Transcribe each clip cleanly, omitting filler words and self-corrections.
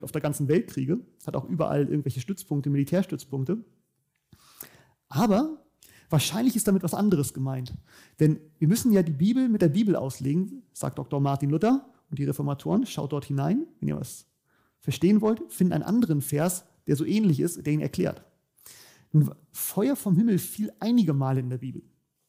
auf der ganzen Welt Kriege. Es hat auch überall irgendwelche Stützpunkte, Militärstützpunkte. Aber wahrscheinlich ist damit was anderes gemeint. Denn wir müssen ja die Bibel mit der Bibel auslegen, sagt Dr. Martin Luther und die Reformatoren. Schaut dort hinein, wenn ihr was verstehen wollt, findet einen anderen Vers, der so ähnlich ist, der ihn erklärt. Nun, Feuer vom Himmel fiel einige Male in der Bibel.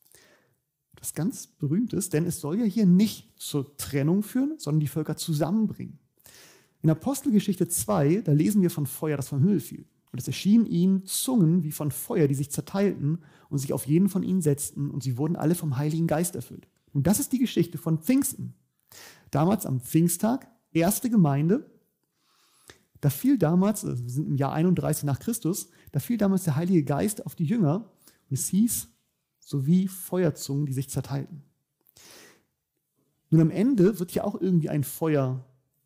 Das ganz berühmt ist, denn es soll ja hier nicht zur Trennung führen, sondern die Völker zusammenbringen. In Apostelgeschichte 2, da lesen wir von Feuer, das vom Himmel fiel. Und es erschienen ihnen Zungen wie von Feuer, die sich zerteilten und sich auf jeden von ihnen setzten, und sie wurden alle vom Heiligen Geist erfüllt. Und das ist die Geschichte von Pfingsten. Damals am Pfingsttag, erste Gemeinde, da fiel damals, wir sind im Jahr 31 nach Christus, da fiel damals der Heilige Geist auf die Jünger und es hieß, so wie Feuerzungen, die sich zerteilten. Nun am Ende wird ja auch irgendwie ein Feuer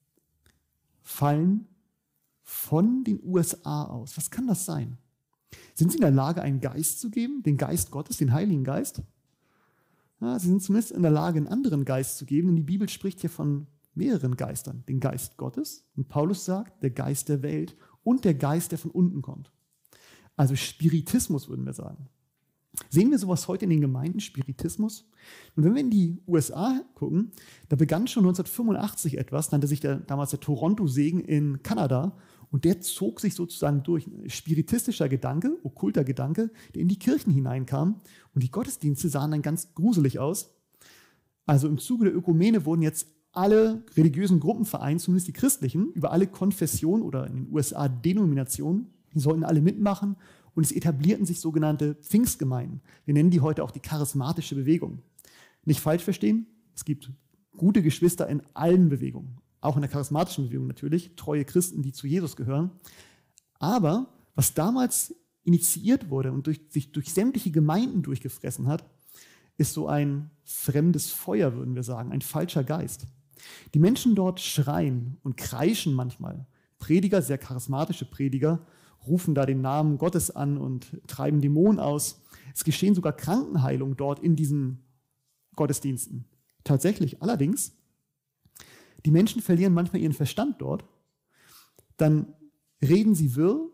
fallen von den USA aus. Was kann das sein? Sind sie in der Lage, einen Geist zu geben, den Geist Gottes, den Heiligen Geist? Ja, sie sind zumindest in der Lage, einen anderen Geist zu geben, denn die Bibel spricht hier von mehreren Geistern. Den Geist Gottes, und Paulus sagt, der Geist der Welt und der Geist, der von unten kommt. Also Spiritismus, würden wir sagen. Sehen wir sowas heute in den Gemeinden, Spiritismus? Und wenn wir in die USA gucken, da begann schon 1985 etwas, nannte sich damals der Toronto-Segen in Kanada, und der zog sich sozusagen durch. Spiritistischer Gedanke, okkulter Gedanke, der in die Kirchen hineinkam, und die Gottesdienste sahen dann ganz gruselig aus. Also im Zuge der Ökumene wurden jetzt alle religiösen Gruppen vereint, zumindest die christlichen, über alle Konfessionen oder in den USA Denominationen, die sollten alle mitmachen. Und es etablierten sich sogenannte Pfingstgemeinden. Wir nennen die heute auch die charismatische Bewegung. Nicht falsch verstehen, es gibt gute Geschwister in allen Bewegungen, auch in der charismatischen Bewegung natürlich, treue Christen, die zu Jesus gehören. Aber was damals initiiert wurde und sich durch sämtliche Gemeinden durchgefressen hat, ist so ein fremdes Feuer, würden wir sagen, ein falscher Geist. Die Menschen dort schreien und kreischen manchmal. Prediger, sehr charismatische Prediger, rufen da den Namen Gottes an und treiben Dämonen aus. Es geschehen sogar Krankenheilungen dort in diesen Gottesdiensten. Tatsächlich, allerdings, die Menschen verlieren manchmal ihren Verstand dort, dann reden sie wirr,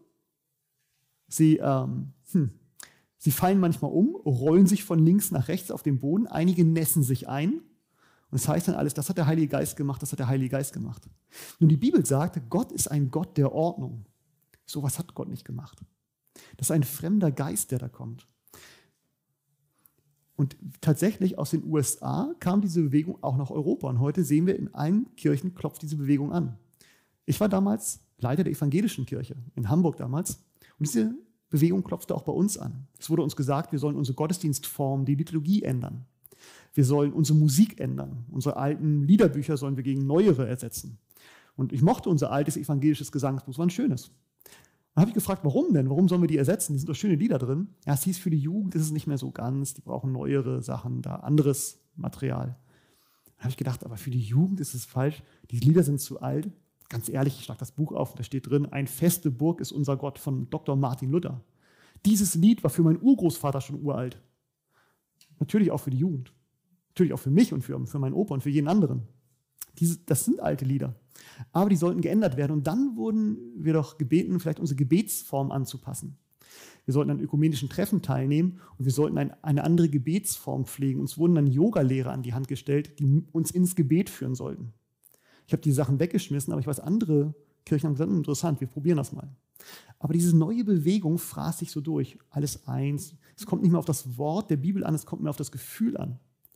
sie fallen manchmal um, rollen sich von links nach rechts auf den Boden, einige nässen sich ein, und es heißt dann alles, das hat der Heilige Geist gemacht, das hat der Heilige Geist gemacht. Nun, die Bibel sagt, Gott ist ein Gott der Ordnung. Sowas hat Gott nicht gemacht. Das ist ein fremder Geist, der da kommt. Und tatsächlich aus den USA kam diese Bewegung auch nach Europa. Und heute sehen wir, in allen Kirchen klopft diese Bewegung an. Ich war damals Leiter der evangelischen Kirche in Hamburg damals. Und diese Bewegung klopfte auch bei uns an. Es wurde uns gesagt, wir sollen unsere Gottesdienstform, die Liturgie ändern. Wir sollen unsere Musik ändern. Unsere alten Liederbücher sollen wir gegen neuere ersetzen. Und ich mochte unser altes evangelisches Gesangsbuch, es war ein schönes. Dann habe ich gefragt, warum denn? Warum sollen wir die ersetzen? Die sind doch schöne Lieder drin. Ja, es hieß, für die Jugend ist es nicht mehr so ganz, die brauchen neuere Sachen, da anderes Material. Dann habe ich gedacht, aber für die Jugend ist es falsch, die Lieder sind zu alt. Ganz ehrlich, ich schlage das Buch auf und da steht drin, ein feste Burg ist unser Gott von Dr. Martin Luther. Dieses Lied war für meinen Urgroßvater schon uralt. Natürlich auch für die Jugend. Natürlich auch für mich und für meinen Opa und für jeden anderen. Das sind alte Lieder. Aber die sollten geändert werden. Und dann wurden wir doch gebeten, vielleicht unsere Gebetsform anzupassen. Wir sollten an ökumenischen Treffen teilnehmen und wir sollten eine andere Gebetsform pflegen. Uns wurden dann Yoga-Lehrer an die Hand gestellt, die uns ins Gebet führen sollten. Ich habe die Sachen weggeschmissen, aber ich weiß, andere Kirchen haben gesagt, interessant, wir probieren das mal. Aber diese neue Bewegung fraß sich so durch. Alles eins. Es kommt nicht mehr auf das Wort der Bibel an, es kommt mehr auf das Gefühl an.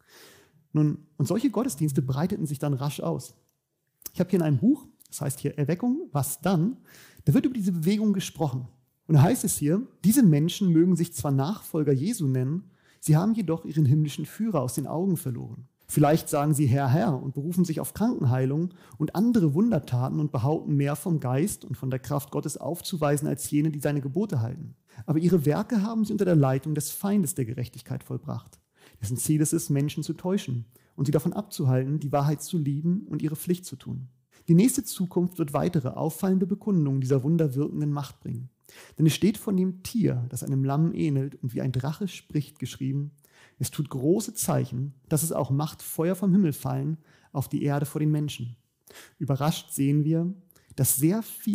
Nun, und solche Gottesdienste breiteten sich dann rasch aus. Ich habe hier in einem Buch, das heißt hier Erweckung, was dann? Da wird über diese Bewegung gesprochen. Und da heißt es hier, diese Menschen mögen sich zwar Nachfolger Jesu nennen, sie haben jedoch ihren himmlischen Führer aus den Augen verloren. Vielleicht sagen sie Herr, Herr und berufen sich auf Krankenheilung und andere Wundertaten und behaupten mehr vom Geist und von der Kraft Gottes aufzuweisen als jene, die seine Gebote halten. Aber ihre Werke haben sie unter der Leitung des Feindes der Gerechtigkeit vollbracht, dessen Ziel es ist, Menschen zu täuschen und sie davon abzuhalten, die Wahrheit zu lieben und ihre Pflicht zu tun. Die nächste Zukunft wird weitere auffallende Bekundungen dieser wunderwirkenden Macht bringen. Denn es steht von dem Tier, das einem Lamm ähnelt und wie ein Drache spricht, geschrieben, es tut große Zeichen, dass es auch macht, Feuer vom Himmel fallen auf die Erde vor den Menschen. Überrascht sehen wir, dass sehr